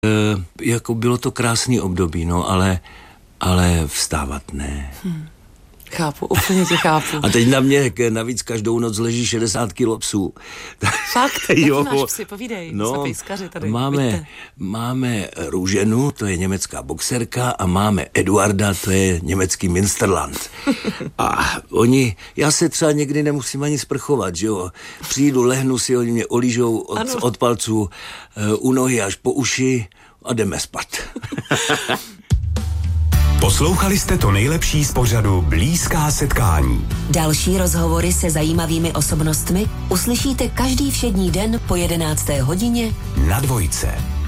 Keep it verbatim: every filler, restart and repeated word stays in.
E, jako bylo to krásný období, no, ale, ale vstávat ne. Hmm. Chápu, úplně tě chápu. A teď na mě navíc každou noc leží šedesát kilo psů. Fakt? Jaký máš psy? Povídej, no, jsme pejskaři tady. Máme, máme Růženu, to je německá boxerka, a máme Eduarda, to je německý Münsterland. A oni, já se třeba někdy nemusím ani sprchovat, že jo. Přijdu, lehnu si, oni mě olížou od, od palců u nohy až po uši a jdeme spát. Poslouchali jste to nejlepší z pořadu Blízká setkání. Další rozhovory se zajímavými osobnostmi uslyšíte každý všední den po jedenácté hodině na Dvojce.